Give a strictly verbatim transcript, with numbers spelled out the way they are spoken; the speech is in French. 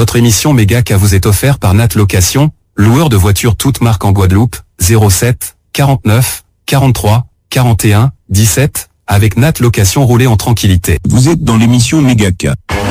Votre émission Mégacas vous est offerte par Nat Location, loueur de voitures toutes marques en Guadeloupe, zéro sept, quarante-neuf, quarante-trois, quarante et un, dix-sept, avec Nat Location, roulez en tranquillité. Vous êtes dans l'émission Mégacas.